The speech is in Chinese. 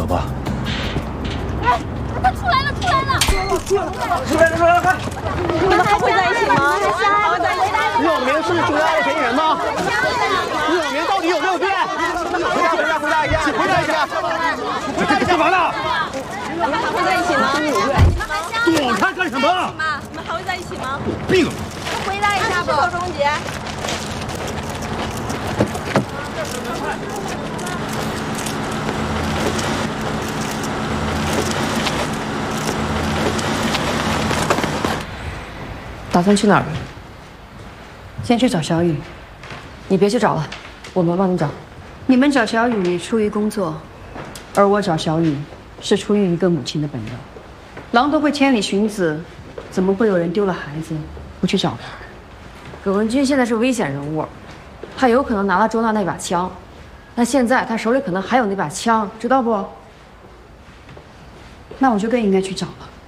走吧。 哎，他出来了，出来了！ 快！ 你们还会在一起吗？还会在一起？ 有名是朱家的嫌疑人吗？有名到底有没有变？回答一下！ 干嘛呢？ 你们还会在一起吗？ 躲开干什么？ 你们还会在一起吗？ 有病啊！ 回答一下吧。是否终结？ 打算去哪儿？先去找小雨。你别去找了，我们帮你找。你们找小雨出于工作，而我找小雨是出于一个母亲的本能。狼都会千里寻子，怎么会有人丢了孩子不去找他？葛文军现在是危险人物，他有可能拿了周娜那把枪，但现在他手里可能还有那把枪，知道不？那我就更应该去找了。